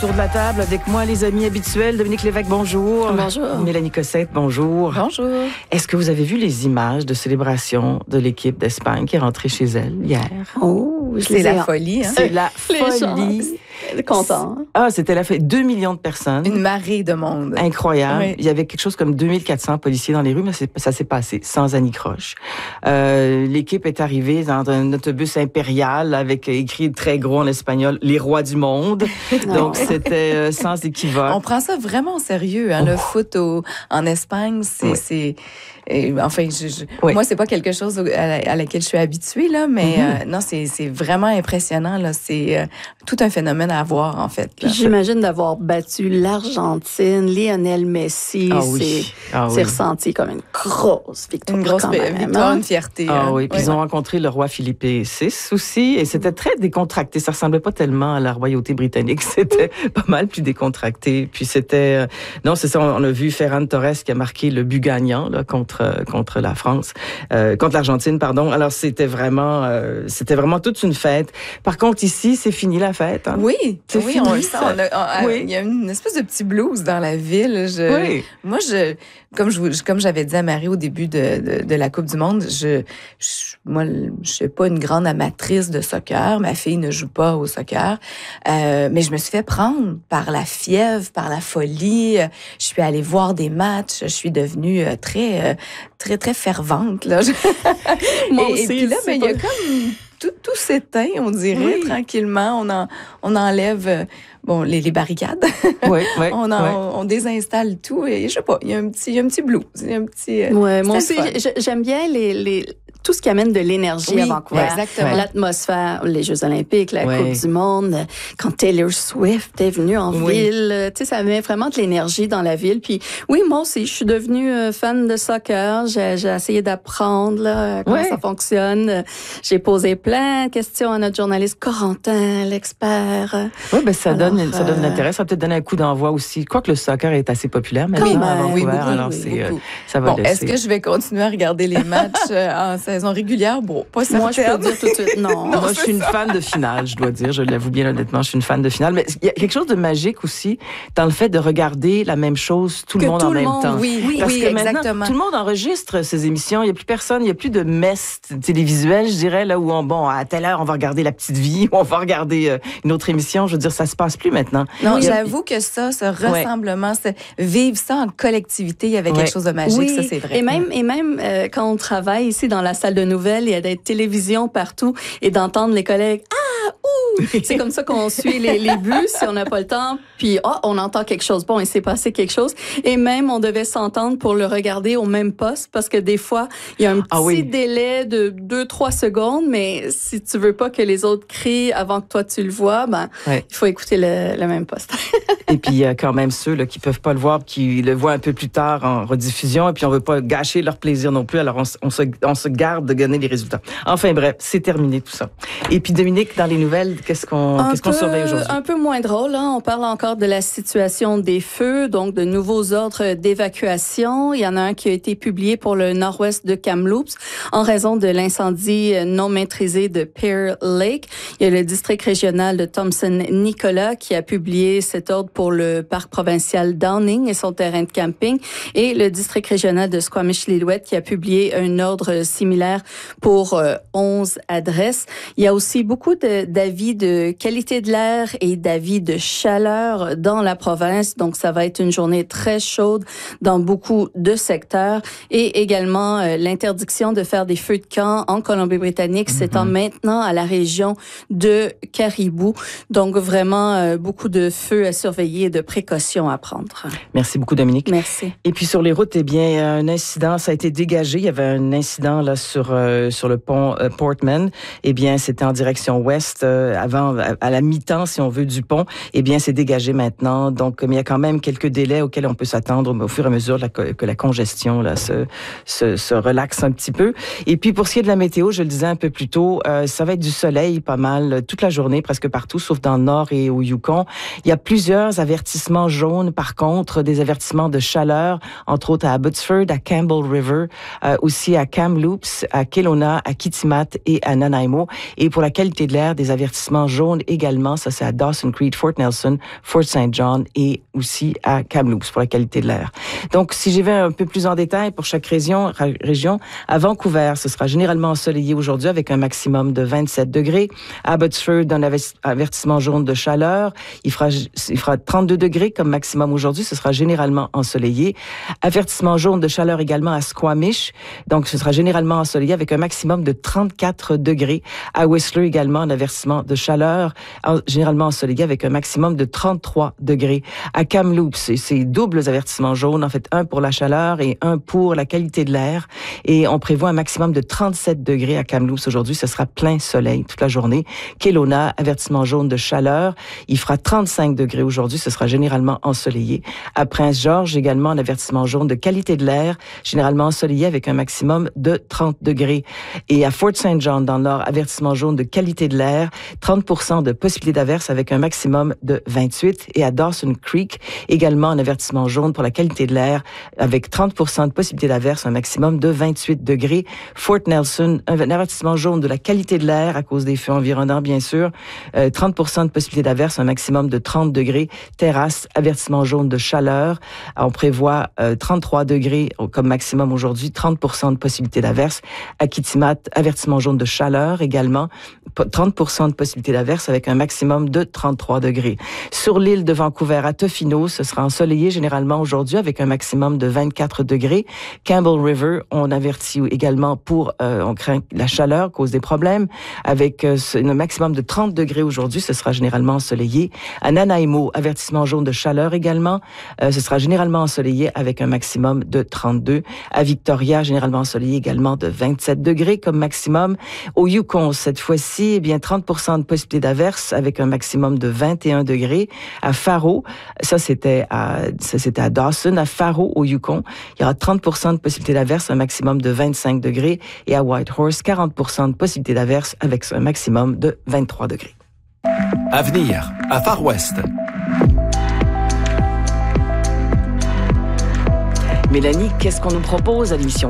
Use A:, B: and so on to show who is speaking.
A: Autour de la table avec moi, les amis habituels. Dominique Lévesque, bonjour.
B: Bonjour.
A: Mélanie Cossette, bonjour.
B: Bonjour.
A: Est-ce que vous avez vu les images de célébration de l'équipe d'Espagne qui est rentrée chez elle hier?
B: Oh,
C: c'est la folie. Hein?
A: C'est la folie.
B: Content.
A: Ah, c'était la fête. 2 millions de personnes.
C: Une marée de monde.
A: Incroyable.
C: Oui.
A: Il y avait quelque chose comme 2400 policiers dans les rues, mais ça s'est passé sans anicroche. L'équipe est arrivée dans un autobus impérial avec écrit très gros en espagnol « Les rois du monde ». Donc, c'était sans équivoque.
C: On prend ça vraiment au sérieux. Hein? Le foot en Espagne, c'est enfin, moi, c'est pas quelque chose à laquelle je suis habituée, là, mais non, c'est vraiment impressionnant. Là. C'est tout un phénomène à voir, en fait. Là.
B: J'imagine d'avoir battu l'Argentine, Lionel Messi. C'est ressenti comme une grosse victoire.
C: Une grosse victoire, une fierté.
A: Ah oui, puis ils ont rencontré le roi Philippe VI aussi, et c'était très décontracté. Ça ressemblait pas tellement à la royauté britannique. C'était pas mal plus décontracté. Puis c'était... non, c'est ça, on a vu Ferran Torres qui a marqué le but gagnant là, contre la France, contre l'Argentine, pardon. Alors, c'était vraiment toute une fête. Par contre, ici, c'est fini la fête. Hein?
C: Oui,
A: fini,
C: on le sent. Il y a une espèce de petit blues dans la ville. Moi, comme j'avais dit à Marie au début de la Coupe du Monde, moi, je suis pas une grande amatrice de soccer. Ma fille ne joue pas au soccer. Mais je me suis fait prendre par la fièvre, par la folie. Je suis allée voir des matchs. Je suis devenue très fervente, là.
B: Moi aussi,
C: et puis là, il y a comme tout s'éteint, on dirait, tranquillement. On enlève les barricades. On désinstalle tout et je sais pas, il y a un petit blues,
B: moi aussi, j'aime bien tout ce qui amène de l'énergie à Vancouver.
C: Exactement.
B: L'atmosphère, les Jeux olympiques, la Coupe du monde, quand Taylor Swift est venue en ville, tu sais, ça met vraiment de l'énergie dans la ville. Puis oui, moi aussi, je suis devenue fan de soccer. J'ai essayé d'apprendre là, comment ça fonctionne. J'ai posé plein de questions à notre journaliste Corentin, l'expert.
A: Oui, ça donne l'intérêt. Ça va peut-être donner un coup d'envoi aussi. Quoique le soccer est assez populaire maintenant à Vancouver.
C: Beaucoup.
A: Ça va laisser.
C: Est-ce que je vais continuer à regarder les matchs en saison régulière? Bon, pas certaine.
B: Moi, je peux dire tout de suite non.
A: Moi, je suis une fan de finale, je dois dire. Je l'avoue bien honnêtement, je suis une fan de finale. Mais il y a quelque chose de magique aussi dans le fait de regarder la même chose tout le monde en même temps.
C: Oui,
A: parce que maintenant,
C: exactement.
A: Tout le monde enregistre ses émissions. Il n'y a plus personne, il n'y a plus de messe télévisuelle, je dirais, là où à telle heure, on va regarder La Petite Vie, ou on va regarder une autre émission. Je veux dire, ça se passe plus maintenant.
C: Non, j'avoue que ce rassemblement, vivre ça en collectivité, il y avait quelque chose de magique, ça c'est vrai.
B: Et même quand on travaille ici dans la salle de nouvelles, il y a des télévisions partout et d'entendre les collègues c'est comme ça qu'on suit les buts si on n'a pas le temps. Puis on entend quelque chose. Bon, il s'est passé quelque chose. Et même, on devait s'entendre pour le regarder au même poste parce que des fois, il y a un petit délai de 2-3 secondes. Mais si tu veux pas que les autres crient avant que toi tu le vois, il faut écouter le même poste.
A: Et puis, il y a quand même ceux là, qui peuvent pas le voir, qui le voient un peu plus tard en rediffusion. Et puis, on veut pas gâcher leur plaisir non plus. Alors, on se garde de gagner les résultats. Enfin, bref, c'est terminé tout ça. Et puis, Dominique, dans les nouvelles, qu'est-ce qu'on surveille aujourd'hui?
B: Un peu moins drôle, hein? On parle encore de la situation des feux, donc de nouveaux ordres d'évacuation. Il y en a un qui a été publié pour le nord-ouest de Kamloops en raison de l'incendie non maîtrisé de Pear Lake. Il y a le district régional de Thompson-Nicolas qui a publié cet ordre pour le parc provincial Downing et son terrain de camping, et le district régional de Squamish-Lillooet qui a publié un ordre similaire pour 11 adresses. Il y a aussi beaucoup d'avis de qualité de l'air et d'avis de chaleur dans la province. Donc, ça va être une journée très chaude dans beaucoup de secteurs. Et également, l'interdiction de faire des feux de camp en Colombie-Britannique s'étend maintenant à la région de Caribou. Donc, vraiment, beaucoup de feux à surveiller et de précautions à prendre.
A: Merci beaucoup, Dominique.
B: Merci.
A: Et puis, sur les routes, un incident, ça a été dégagé. Il y avait un incident là sur le pont Portman. C'était en direction ouest, avant, à la mi-temps, si on veut, du pont. C'est dégagé maintenant. Donc, mais il y a quand même quelques délais auxquels on peut s'attendre au fur et à mesure que la congestion là se relaxe un petit peu. Et puis, pour ce qui est de la météo, je le disais un peu plus tôt, ça va être du soleil pas mal toute la journée, presque partout, sauf dans le nord et au Yukon. Il y a plusieurs avertissements jaunes, par contre, des avertissements de chaleur, entre autres à Abbotsford, à Campbell River, aussi à Kamloops, à Kelowna, à Kitimat et à Nanaimo. Et pour la qualité de l'air, des avertissements jaunes également. Ça, c'est à Dawson Creek, Fort Nelson, Fort St. John et aussi à Kamloops pour la qualité de l'air. Donc, si j'y vais un peu plus en détail pour chaque région, à Vancouver, ce sera généralement ensoleillé aujourd'hui avec un maximum de 27 degrés. À Abbotsford, un avertissement jaune de chaleur. Il fera 32 degrés comme maximum aujourd'hui. Ce sera généralement ensoleillé. Avertissement jaune de chaleur également à Squamish. Donc, ce sera généralement ensoleillé avec un maximum de 34 degrés. À Whistler également, un avertissement de chaleur généralement ensoleillé avec un maximum de 33 degrés. À Kamloops, c'est doubles avertissements jaunes, en fait, un pour la chaleur et un pour la qualité de l'air. Et on prévoit un maximum de 37 degrés à Kamloops aujourd'hui. Ce sera plein soleil toute la journée. Kelowna, avertissement jaune de chaleur. Il fera 35 degrés aujourd'hui. Ce sera généralement ensoleillé. À Prince George, également un avertissement jaune de qualité de l'air, généralement ensoleillé avec un maximum de 30 degrés. Et à Fort St. John, dans le nord, avertissement jaune de qualité de l'air, 30% de possibilité d'averse avec un maximum de 28. Et à Dawson Creek, également un avertissement jaune pour la qualité de l'air avec 30% de possibilité d'averse, un maximum de 28 degrés. Fort Nelson, un avertissement jaune de la qualité de l'air à cause des feux environnants, bien sûr. 30% de possibilité d'averse, un maximum de 30 degrés. Terrasse, avertissement jaune de chaleur. On prévoit 33 degrés comme maximum aujourd'hui, 30% de possibilité d'averse. À Kitimat, avertissement jaune de chaleur également. 30% de possibilité d'averse avec un maximum de 33 degrés. Sur l'île de Vancouver, à Tofino, ce sera ensoleillé généralement aujourd'hui avec un maximum de 24 degrés. Campbell River, on avertit également on craint la chaleur, cause des problèmes, avec un maximum de 30 degrés aujourd'hui. Ce sera généralement ensoleillé. À Nanaimo, avertissement jaune de chaleur également. Ce sera généralement ensoleillé avec un maximum de 32. À Victoria, généralement ensoleillé également de 27 degrés comme maximum. Au Yukon, cette fois-ci, 30% de possibilité d'averse avec un maximum de 21 degrés. À Faro, ça c'était à Dawson. À Faro, au Yukon, il y aura 30% de possibilité d'averse, un maximum de 25 degrés. Et à Whitehorse, 40% de possibilité d'averse avec un maximum de 23 degrés.
D: Avenir, à Far West.
A: Mélanie, qu'est-ce qu'on nous propose à l'émission